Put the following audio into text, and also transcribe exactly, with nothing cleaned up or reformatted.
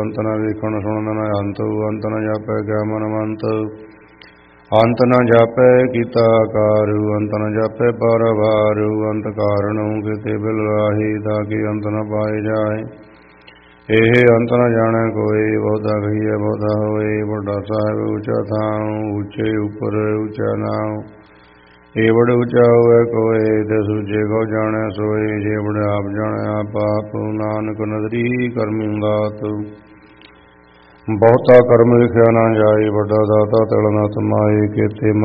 ਅੰਤ ਨ ਵੇਖਣ ਸੁਣਨ ਨ ਅੰਤ, ਅੰਤ ਨ ਜਾਪੈ ਕਿਆ ਮਨ ਮੰਤ। ਅੰਤ ਨ ਜਾਪੈ ਕੀਤਾ ਆਕਾਰੂ, ਅੰਤ ਨ ਜਾਪੈ ਪਰਵਾਰੂ। ਅੰਤ ਕਾਰਣੁ ਕਿਤੇ ਬਿਲ ਰਾਹੀ, ਤਾਕਿ ਅੰਤ ਨ ਪਾਏ ਜਾਏ। ਇਹ ਅੰਤ ਨ ਜਾਣੈ ਕੋਇ, ਬਹੁਤਾ ਕਹੀਐ ਬਹੁਤਾ ਹੋਏ। ਵੱਡਾ ਸਾਹਿਬ ਉੱਚਾ ਥਾਉ, ਉੱਚੇ ਉੱਪਰ ਉੱਚਾ ਨਾਉ। ਏਵੜ ਉੱਚਾ ਹੋਵੇ ਕੋਇ, ਤਿਸ ਉੱਚੇ ਕੋ ਜਾਣੈ ਸੋਇ। ਜੇਵੜ ਆਪ ਜਾਣੈ ਆਪ ਆਪ, ਨਾਨਕ ਨਦਰੀ ਕਰਮੀ ਦਾਤ। ਬਹੁਤਾ ਕਰਮ ਲਿਖਿਆ ਨਾ ਜਾਏ, ਵੱਡਾ ਦਾਤਾ ਤਿਲ ਨਾ ਤਮਾਏ। ਕੇਤੇ